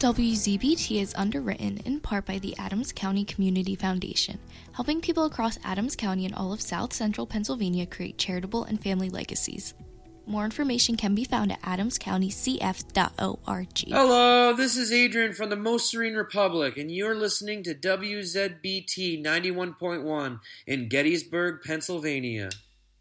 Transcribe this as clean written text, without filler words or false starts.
WZBT is underwritten in part by the Adams County Community Foundation, helping people across Adams County and all of South Central Pennsylvania create charitable and family legacies. More information can be found at adamscountycf.org. Hello, this is Adrian from the Most Serene Republic, and you're listening to WZBT 91.1 in Gettysburg, Pennsylvania.